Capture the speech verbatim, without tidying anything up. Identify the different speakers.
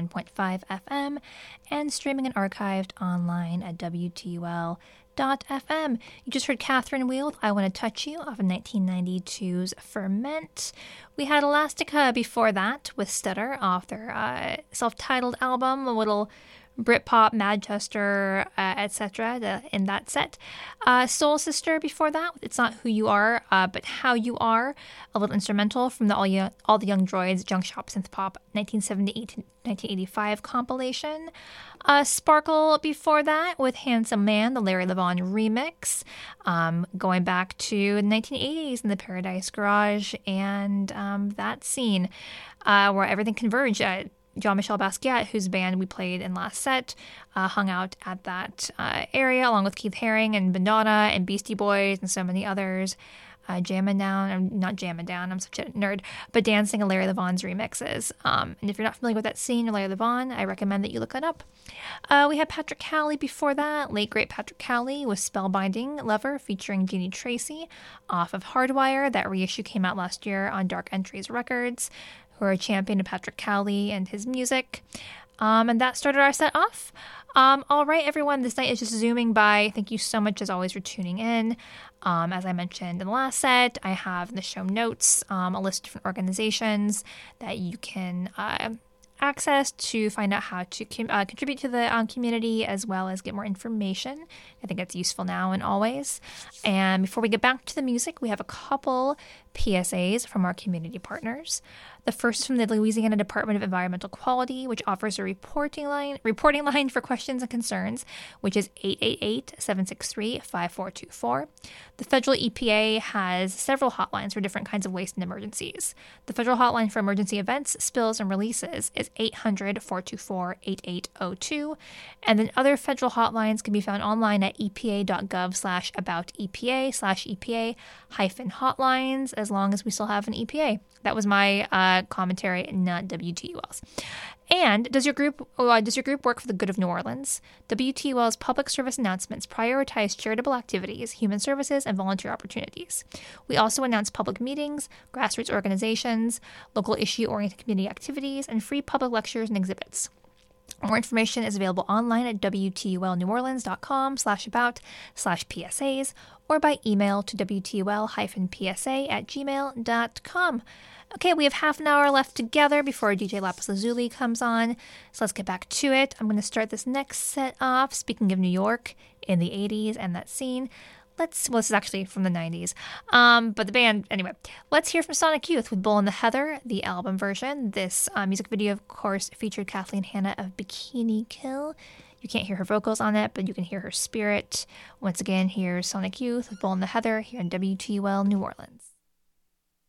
Speaker 1: point five F M and streaming and archived online at W T U L dot F M. You just heard Catherine Wheel with I Want to Touch You off of nineteen ninety-two's Ferment. We had Elastica before that with Stutter off their uh, self-titled album, a little Britpop, Manchester, uh, et cetera in that set. Uh, Soul Sister before that, It's Not Who You Are, uh, but How You Are, a little instrumental from the All, Yo- All the Young Droids Junk Shop Synth Pop nineteen seventy-eight to nineteen eighty-five compilation. Uh, Sparkle before that with Handsome Man, the Larry Levon remix, um, going back to the nineteen eighties in the Paradise Garage and um, that scene uh, where everything converged. Uh, Jean-Michel Basquiat, whose band we played in last set, uh, hung out at that uh, area along with Keith Haring and Bandana and Beastie Boys and so many others. Uh, jamming down, I'm not jamming down, I'm such a nerd, but dancing in Larry Levon's remixes. Um, and if you're not familiar with that scene or Larry Levon, I recommend that you look it up. Uh, we had Patrick Cowley before that, late great Patrick Cowley with Spellbinding Lover featuring Jeannie Tracy off of Hardwire. That reissue came out last year on Dark Entries Records, who are a champion of Patrick Cowley and his music. Um, and that started our set off. Um, all right, everyone, this night is just zooming by. Thank you so much, as always, for tuning in. Um, as I mentioned in the last set, I have in the show notes um, a list of different organizations that you can uh, access to find out how to com- uh, contribute to the um, community, as well as get more information. I think it's useful now and always. And before we get back to the music, we have a couple P S As from our community partners. The first from the Louisiana Department of Environmental Quality, which offers a reporting line reporting line for questions and concerns, which is eight eight eight, seven six three, five four two four. The federal E P A has several hotlines for different kinds of waste and emergencies. The federal hotline for emergency events, spills, and releases is eight hundred, four two four, eight eight zero two. And then other federal hotlines can be found online at epa.gov slash about EPA slash EPA hyphen hotlines, as long as we still have an E P A. That was my uh, commentary, not W T U L's. And does your group uh, does your group work for the good of New Orleans? W T U L's public service announcements prioritize charitable activities, human services, and volunteer opportunities. We also announce public meetings, grassroots organizations, local issue-oriented community activities, and free public lectures and exhibits. More information is available online at WTULNewOrleans.com slash about slash PSAs or by email to WTUL-PSA at gmail dot com. Okay, we have half an hour left together before D J Lapis Lazuli comes on, so let's get back to it. I'm going to start this next set off, speaking of New York in the eighties and that scene. Let's, well, this is actually from the nineties, um, but the band, anyway. Let's hear from Sonic Youth with Bull and the Heather, the album version. This uh, music video, of course, featured Kathleen Hanna of Bikini Kill. You can't hear her vocals on it, but you can hear her spirit. Once again, here's Sonic Youth with Bull and the Heather here in W T U L New Orleans.